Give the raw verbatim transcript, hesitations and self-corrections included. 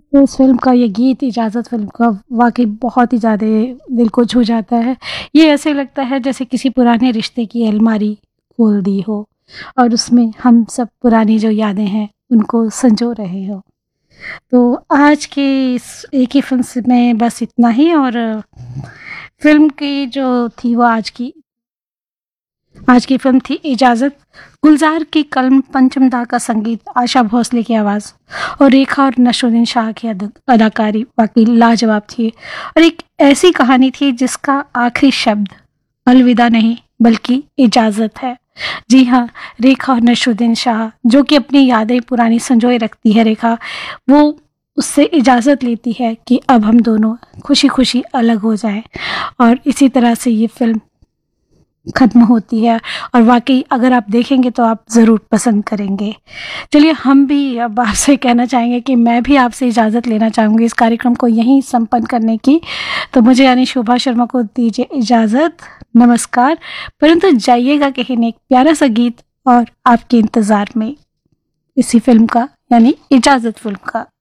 तो इस फ़िल्म का ये गीत इजाज़त फ़िल्म का वाक़ई बहुत ही ज़्यादा दिल को छू जाता है। ये ऐसे लगता है जैसे किसी पुराने रिश्ते की अलमारी खोल दी हो और उसमें हम सब पुरानी जो यादें हैं उनको संजो रहे हो। तो आज की इस एक ही फ़िल्म से में बस इतना ही। और फ़िल्म की जो थी वो आज की आज की फ़िल्म थी इजाज़त। गुलज़ार की कलम, पंचम दा का संगीत, आशा भोसले की आवाज़ और रेखा और नसरुद्दीन शाह की अद अदाकारी वाक़ई लाजवाब थी। और एक ऐसी कहानी थी जिसका आखिरी शब्द अलविदा नहीं बल्कि इजाज़त है। जी हाँ, रेखा और नसरुद्दीन शाह जो कि अपनी यादें पुरानी संजोए रखती है रेखा, वो उससे इजाज़त लेती है कि अब हम दोनों खुशी-खुशी अलग हो जाएँ। और इसी तरह से ये फ़िल्म ख़त्म होती है और वाक़ई अगर आप देखेंगे तो आप ज़रूर पसंद करेंगे। चलिए, हम भी अब आपसे कहना चाहेंगे कि मैं भी आपसे इजाज़त लेना चाहूँगी इस कार्यक्रम को यहीं संपन्न करने की। तो मुझे यानी शोभा शर्मा को दीजिए इजाज़त, नमस्कार। परंतु जाइएगा कहीं नहीं, एक प्यारा-सा गीत और आपके इंतज़ार में इसी फ़िल्म का यानी इजाज़त फ़िल्म का।